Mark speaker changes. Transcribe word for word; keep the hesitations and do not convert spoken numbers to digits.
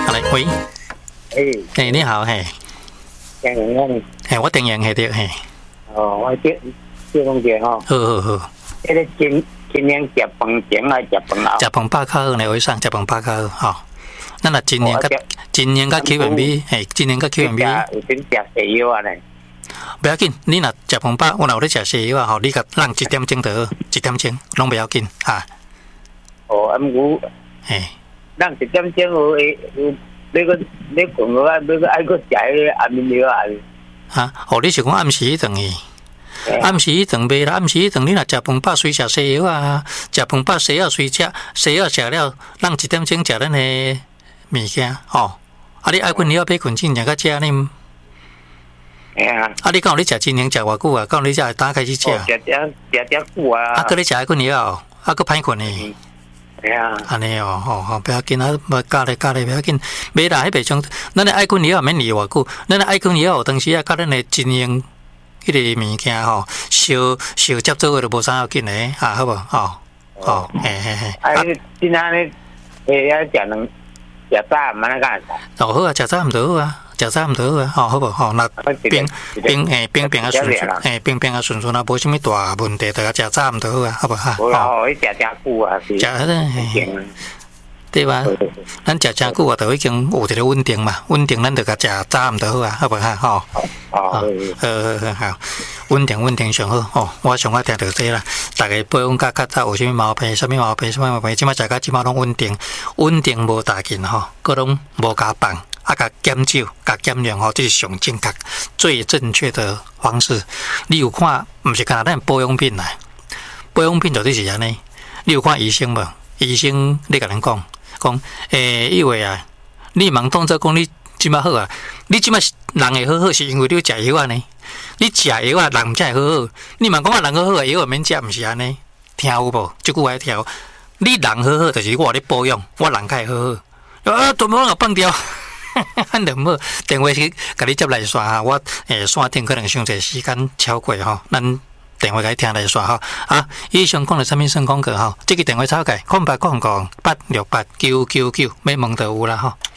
Speaker 1: 好嘞，喂，
Speaker 2: 诶，
Speaker 1: 诶，你好，嘿，
Speaker 2: 郑永安，
Speaker 1: 嘿，我定阳系的，嘿，
Speaker 2: 哦，我这这东西吼，
Speaker 1: 好好好，
Speaker 2: 迄个今今年食饭前啊，食饭后，
Speaker 1: 食饭饱较好呢，为上食饭饱较好，吼。咱若今年甲今年甲 Q M B， 嘿，今年甲 Q M B，
Speaker 2: 有阵食西药啊呢。
Speaker 1: 不要紧，你若食饭饱，我若有咧食西药啊，吼，你甲让一点钟就好，一点钟拢不要紧，哈。
Speaker 2: 哦，啊，毋过，
Speaker 1: 嘿，
Speaker 2: 咱一点钟有诶有，你个你困个啊，你个爱个食迄个安眠药啊。
Speaker 1: 啊，哦，你是讲暗时迄顿去？暗时迄顿袂啦，暗时迄顿你若食饭饱，随食西药啊，食饭饱西药随食，西药食了，让一点钟食咱诶物件，吼。啊，你爱困药买困进，食到遮呢？
Speaker 2: 哎呀，
Speaker 1: 啊，你讲你食金营食偌久啊？讲你才打开始食？
Speaker 2: 食食食食久啊。
Speaker 1: 啊，佮你食爱困药，啊，佮歹困呢？
Speaker 2: 哎呀，
Speaker 1: 安尼哦，吼吼，不要紧啊，无教咧教咧，不要紧。袂啦，迄袂种，咱诶爱困药免离偌久，咱诶爱困药有当时啊，甲咱诶金营迄个物件吼，小小接触诶都无啥要紧诶，啊，好无？吼，吼，嘿嘿嘿。
Speaker 2: 啊，今仔日诶，要食两食早毋安尼干啥？
Speaker 1: 哦，好啊，食早毋就好啊。食早毋就好啊，吼，好无吼，那冰冰诶，冰冰啊顺顺，诶，冰冰啊顺顺啊，无啥物大问题，着食早毋就好啊，好无哈？
Speaker 2: 无啦，吼，伊食真久啊，是。
Speaker 1: 食迄个，对吧？咱食真久啊，就已经有一个稳定嘛，稳定咱着甲食早毋就好啊，好无哈？吼，
Speaker 2: 哦，
Speaker 1: 好好好，稳定稳定上好哦。我上爱听着这啦，逐个保养甲较早有啥物毛病，啥物毛病，啥物毛病，即摆食甲即摆拢稳定，稳定无大紧吼，佮拢无加放。啊，甲减少、甲减量吼，这是上正确、最正确的方式。你有看，毋是干咱保养品啦，保养品就是安尼。你有看医生无？医生你甲咱讲，讲诶，因为啊，你茫当作讲你即摆好啊，你即摆人会好好，是因为你食药啊呢。你食药啊，人才会好好。你茫讲啊，人好好，药免食，毋是安尼。听有无？即句话听有。你人好好，就是我咧保养，我人才好好。啊，都无人放掉。咱就毋好电话去甲你接来刷哈，我诶线顶可能伤侪时间超过吼，咱电话甲你听来刷吼。啊，以上讲了啥物算广告吼？这个电话抄起，空八空空八六八九九九，要问就有啦吼。